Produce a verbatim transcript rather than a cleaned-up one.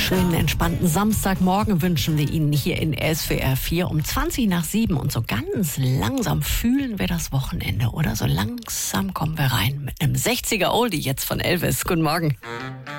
Schönen, entspannten Samstagmorgen wünschen wir Ihnen hier in S W R vier um zwanzig nach sieben. Und so ganz langsam fühlen wir das Wochenende, oder? So langsam kommen wir rein mit einem sechziger Oldie jetzt von Elvis. Guten Morgen.